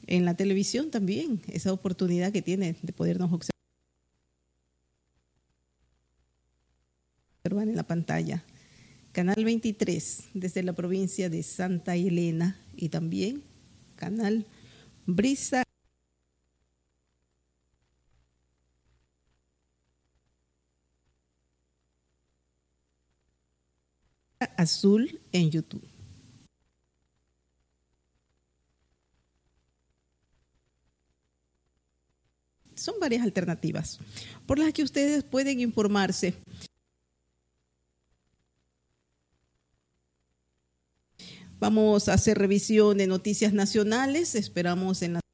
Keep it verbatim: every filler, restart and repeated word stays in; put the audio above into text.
en la televisión también, esa oportunidad que tiene de podernos observar en la pantalla. Canal veintitrés desde la provincia de Santa Elena y también Canal Brisa Azul en YouTube. Son varias alternativas por las que ustedes pueden informarse. Vamos a hacer revisión de noticias nacionales. Esperamos en la